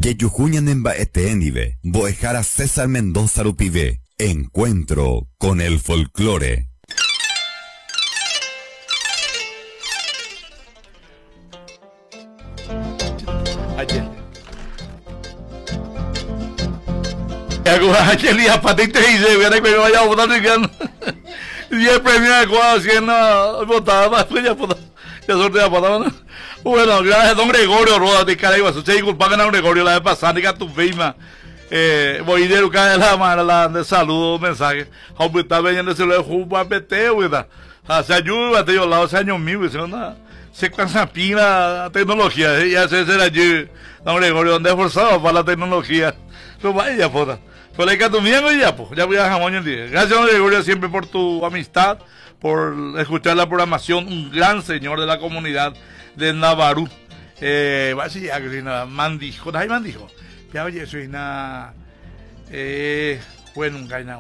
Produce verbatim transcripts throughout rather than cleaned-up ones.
Yeyujuñan en Baetenive, Boejara César Mendoza Rupivé. Encuentro con el folclore. Ayer. Ayer día patente y se viene que vaya a votar y el premio de cuadro haciendo votada, ya votar, ya sortea votar. Bueno, gracias a don Gregorio Roda de Caraiba, usted disculpa que don Gregorio la vez pasada, diga tu feima. Eh, voy de educar de la mano, la de saludo, mensaje. Como está viendo se lo jugo a pete, ¿verdad? Se ayuda, te digo, lado ese año mío, se no se cansa pila tecnología, ya se será allí, don Gregorio, donde esforzado para la tecnología. Lo vaya, foda. Pues la que tu miembro y ya, pues, ya voy a jamón el día. Gracias, don Gregorio, siempre por tu amistad, por escuchar la programación, un gran señor de la comunidad de Navarú. Eh, va a decir ya, que nada, mandijo, ¿no hay mandijo? Ya oye, soy una eh bueno un gaina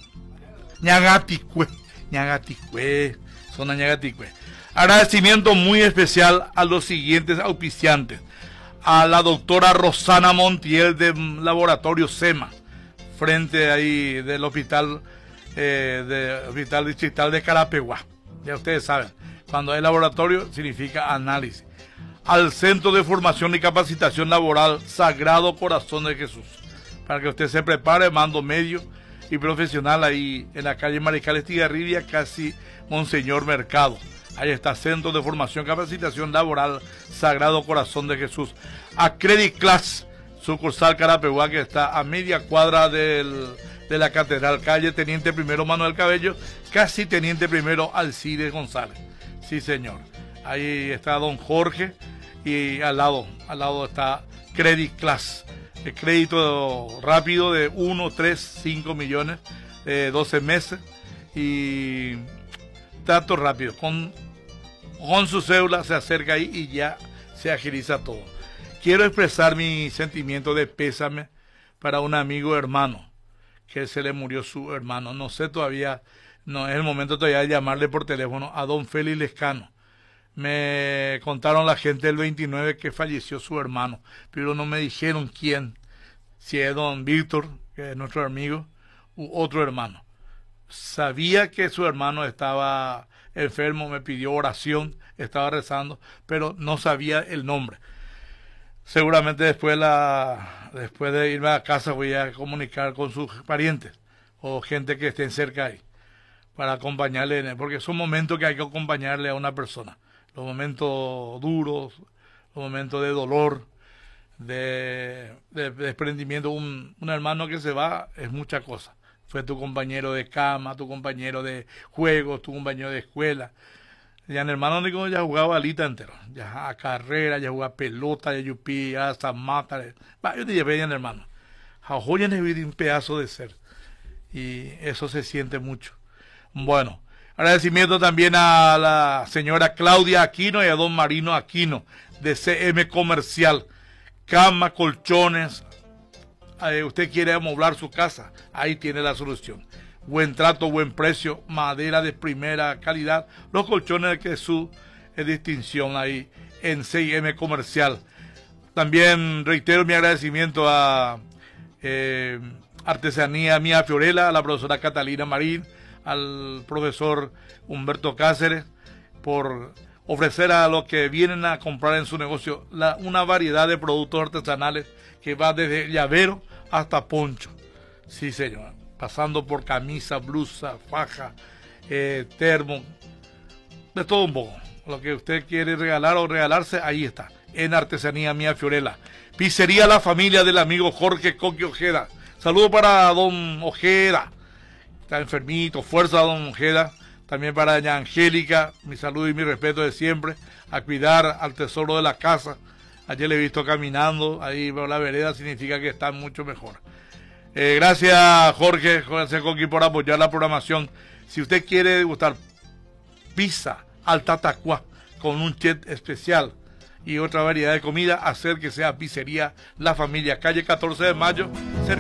ñagaticue ñagaticue zona ñagaticue. Agradecimiento muy especial a los siguientes auspiciantes: a la doctora Rosana Montiel del laboratorio SEMA, frente ahí del hospital eh, de hospital distrital de Carapeguá. Ya ustedes saben, cuando hay laboratorio significa análisis. Al Centro de Formación y Capacitación Laboral Sagrado Corazón de Jesús, para que usted se prepare, mando medio y profesional ahí en la calle Mariscal Estigarribia, casi Monseñor Mercado. Ahí está Centro de Formación y Capacitación Laboral Sagrado Corazón de Jesús. A Credit Class, sucursal Carapeguá, que está a media cuadra del, de la Catedral, calle Teniente Primero Manuel Cabello, casi Teniente Primero Alcides González. Sí, señor. Ahí está don Jorge y al lado, al lado está Credit Class, el crédito rápido de uno, tres, cinco millones, eh, doce meses y trato rápido. Con, con su cédula se acerca ahí y ya se agiliza todo. Quiero expresar mi sentimiento de pésame para un amigo hermano, que se le murió su hermano. No sé todavía, no es el momento todavía de llamarle por teléfono a don Félix Lescano. Me contaron la gente del veintinueve que falleció su hermano, pero no me dijeron quién, si es don Víctor, que es nuestro amigo, u otro hermano. Sabía que su hermano estaba enfermo, me pidió oración, estaba rezando, pero no sabía el nombre. Seguramente después, la, después de irme a casa voy a comunicar con sus parientes o gente que estén cerca ahí, para acompañarle, porque son momentos que hay que acompañarle a una persona. Los momentos duros, los momentos de dolor, de, de, de desprendimiento. Un, un hermano que se va es mucha cosa. Fue tu compañero de cama, tu compañero de juegos, tu compañero de escuela. Ya el hermano Nico ya jugaba alita entero. Ya a carrera, ya jugaba pelota, ya yupi, hasta mata. Yo te llevé ya el hermano. Hoy en un pedazo de ser. Y eso se siente mucho. Bueno. Agradecimiento también a la señora Claudia Aquino y a don Marino Aquino de C M Comercial. Cama, colchones, eh, usted quiere amoblar su casa, ahí tiene la solución. Buen trato, buen precio, madera de primera calidad, los colchones que su eh, distinción ahí en C M Comercial. También reitero mi agradecimiento a eh, Artesanía Mía Fiorella, a la profesora Catalina Marín, al profesor Humberto Cáceres, por ofrecer a los que vienen a comprar en su negocio la, una variedad de productos artesanales que va desde llavero hasta poncho. Sí, señor. Pasando por camisa, blusa, faja, eh, termo, de todo un poco. Lo que usted quiere regalar o regalarse, ahí está, en Artesanía Mía Fiorella. Pizzería La Familia del amigo Jorge Coqui Ojeda. Saludo para don Ojeda. Está enfermito, fuerza don Ojeda, también para doña Angélica, mi saludo y mi respeto de siempre, a cuidar al tesoro de la casa. Ayer le he visto caminando, ahí por la vereda, significa que está mucho mejor. Eh, gracias Jorge, Jorge Coqui, por apoyar la programación. Si usted quiere degustar pizza al tatacuá con un chet especial y otra variedad de comida, hacer que sea Pizzería La Familia, calle catorce de mayo, cerca